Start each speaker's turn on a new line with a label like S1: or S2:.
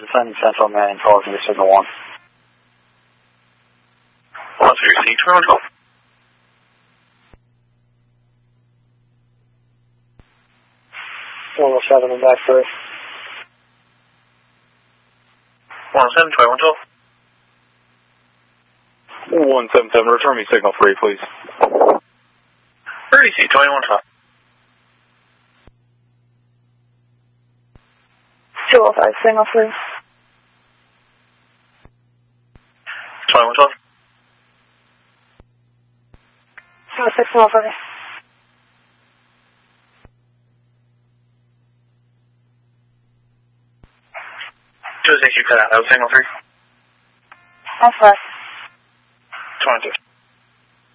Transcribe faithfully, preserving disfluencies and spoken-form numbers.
S1: descending Central Man, calling you signal one.
S2: one three C, turn on twelve.
S1: one oh seven and back first.
S2: one oh seven, twenty-one twelve.
S3: one seven seven, return me signal three, please.
S2: thirty C, twenty-one twelve.
S4: two oh five, signal three.
S2: twenty-one twelve.
S4: two oh six, one oh five.
S2: two oh six, you cut out. That was signal three.
S4: That's five.
S2: twenty-two.